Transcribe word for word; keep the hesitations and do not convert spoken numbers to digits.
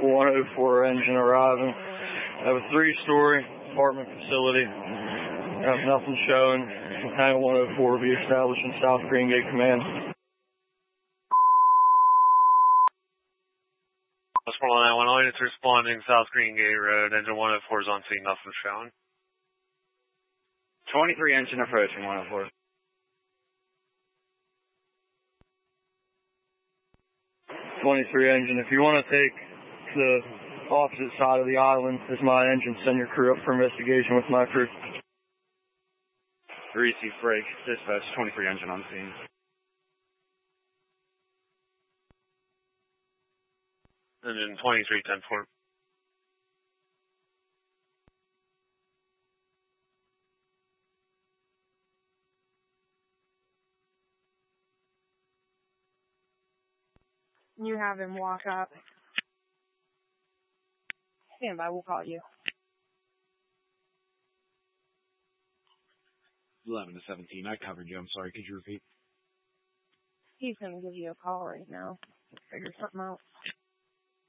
one oh four engine arriving. I have a three-story apartment facility. I have nothing showing. Hangar one oh four will be established in South Green Gate Command. four nine one, all units responding South Green Gate Road. Engine one oh four is on scene, nothing showing. twenty-three engine approaching one oh four. twenty-three engine, if you want to take the opposite side of the island as my engine, send your crew up for investigation with my crew. Receive break, dispatch, twenty-three engine on scene. Engine twenty-three ten four. You have him walk up. Stand by, we'll call you. eleven to seventeen, I covered you, I'm sorry, could you repeat? He's going to give you a call right now. Figure something out.